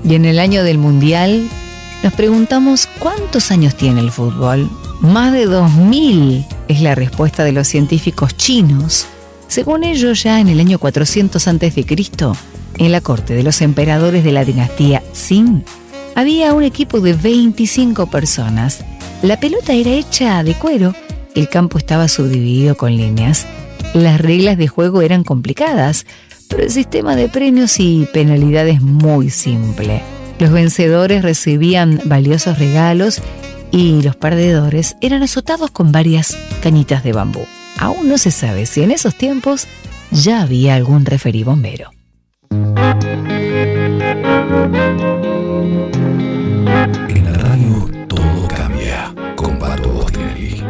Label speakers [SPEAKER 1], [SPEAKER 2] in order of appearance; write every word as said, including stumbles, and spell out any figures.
[SPEAKER 1] Y en el año del Mundial nos preguntamos cuántos años tiene el fútbol. Más de dos mil es la respuesta de los científicos chinos. Según ellos, ya en el año cuatrocientos antes de Cristo, en la corte de los emperadores de la dinastía Qin, había un equipo de veinticinco personas. La pelota era hecha de cuero, el campo estaba subdividido con líneas. Las reglas de juego eran complicadas, pero el sistema de premios y penalidades muy simple. Los vencedores recibían valiosos regalos y los perdedores eran azotados con varias cañitas de bambú. Aún no se sabe si en esos tiempos ya había algún referí bombero.